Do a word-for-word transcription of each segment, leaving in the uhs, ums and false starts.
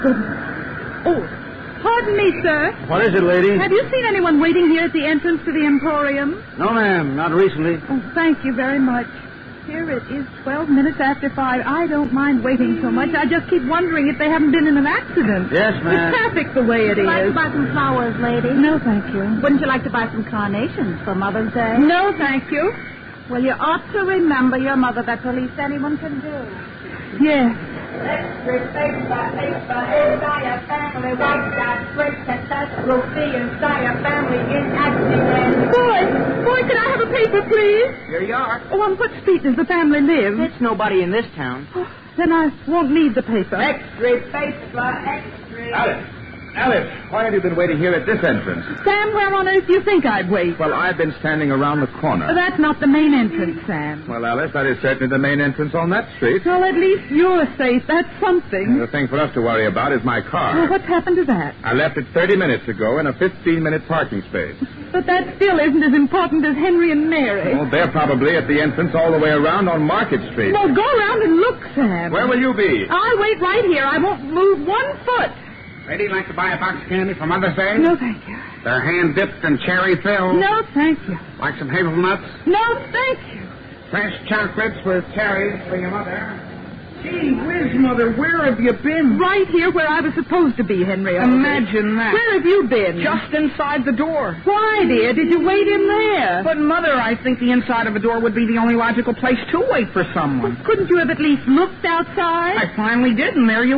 Oh, pardon me, sir. What is it, lady? Have you seen anyone waiting here at the entrance to the Emporium? No, ma'am, not recently. Oh, thank you very much. Here it is, twelve minutes after five. I don't mind waiting so much. I just keep wondering if they haven't been in an accident. Yes, ma'am. The traffic the way it Would you is. like to buy some flowers, lady? No, thank you. Wouldn't you like to buy some carnations for Mother's Day? No, thank you. Well, you ought to remember your mother. That's the least anyone can do. Yes. Extra paper, paper, entire family, what's that great catastrophe inside a family in accident? Boy, boy, can I have a paper, please? Here you are. Oh, on what street does the family live? It's nobody in this town. Oh, then I won't need the paper. Extra paper, extra. Alice! Alice, why have you been waiting here at this entrance? Sam, where on earth do you think I'd wait? Well, I've been standing around the corner. That's not the main entrance, Sam. Well, Alice, that is certainly the main entrance on that street. Well, at least you're safe. That's something. The thing for us to worry about is my Well, car. what's happened to that? I left it thirty minutes ago in a fifteen-minute parking space. But that still isn't as important as Henry and Mary. Oh, they're probably at the entrance all the way around on Market Street. Well, go around and look, Sam. Where will you be? I'll wait right here. I won't move one foot. Lady, like to buy a box of candy for Mother's Day? No, thank you. They're hand-dipped and cherry-filled. No, thank you. Like some hazelnuts? No, thank you. Fresh chocolates with cherries for your mother. Gee whiz, Mother, where have you been? Right here where I was supposed to be, Henry. Alden. Imagine that. Where have you been? Just inside the door. Why, dear? Did you wait in there? But, Mother, I think the inside of a door would be the only logical place to wait for someone. Couldn't you have at least looked outside? I finally did, and there you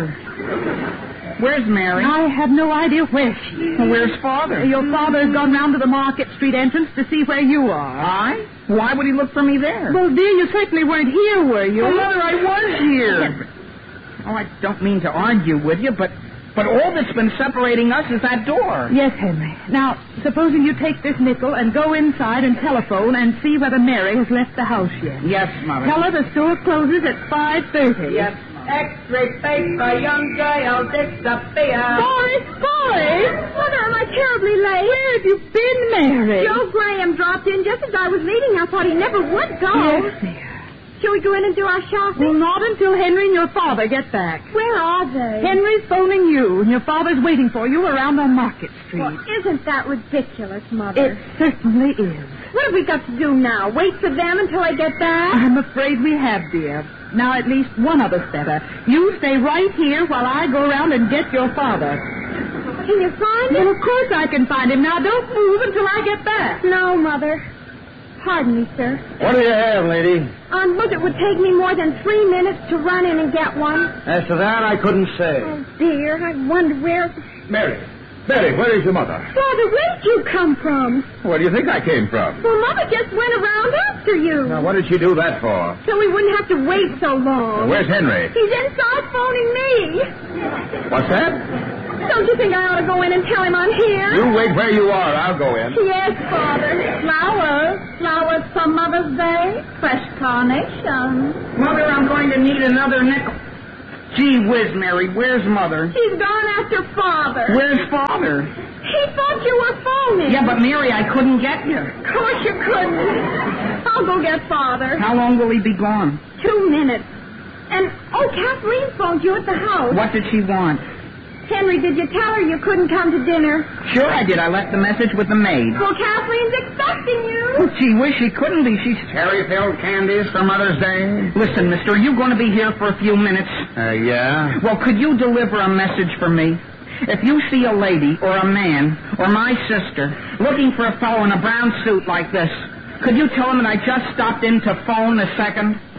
were. Where's Mary? I have no idea where she is. Well, where's Father? Your father's gone round to the Market Street entrance to see where you are. I? Why would he look for me there? Well, dear, you certainly weren't here, were you? Well, Mother, I was here. Oh, I don't mean to argue with you, but but all that's been separating us is that door. Yes, Henry. Now, supposing you take this nickel and go inside and telephone and see whether Mary has left the house yet. Yes, Mother. Tell her the store closes at five thirty. Yes. Extra paper, young girl disappear. Boris, Boris! Mother, am I terribly late? Where have you been, Mary? Joe Graham dropped in just as I was leaving. I thought he never would go. Yes, dear. Shall we go in and do our shopping? Well, not until Henry and your father get back. Where are they? Henry's phoning you, and your father's waiting for you around on Market Street. Well, isn't that ridiculous, Mother? It certainly is. What have we got to do now? Wait for them until I get back? I'm afraid we have, dear. Now, at least one of us better. You stay right here while I go around and get your father. Can you find him? Well, of course I can find him. Now, don't move until I get back. No, Mother. Pardon me, sir. What do you have, lady? Um, look, it would take me more than three minutes to run in and get one. As to that, I couldn't say. Oh, dear, I wonder where... Mary. Mary, where is your mother? Father, where did you come from? Where do you think I came from? Well, Mother just went around after you. Now, what did she do that for? So we wouldn't have to wait so long. Where's Henry? He's inside phoning me. What's that? Don't you think I ought to go in and tell him I'm here? You wait where you are. I'll go in. Yes, Father. Flowers. Flowers for Mother's Day. Fresh carnations. Mother, I'm going to need another nickel. Gee whiz, Mary, where's Mother? She's gone after Father. Where's Father? He thought you were phoning. Yeah, but Mary, I couldn't get you. Of course you couldn't. I'll go get Father. How long will he be gone? Two minutes. And, oh, Kathleen phoned you at the house. What did she want? Henry, did you tell her you couldn't come to dinner? Sure I did. I left the message with the maid. Well, Kathleen's expecting you. Oh, gee whiz, she couldn't be. She's... Cherry-filled candies for Mother's Day? Listen, mister, are you going to be here for a few minutes? Uh, yeah. Well, could you deliver a message for me? If you see a lady or a man or my sister looking for a fellow in a brown suit like this, could you tell him that I just stopped in to phone a second?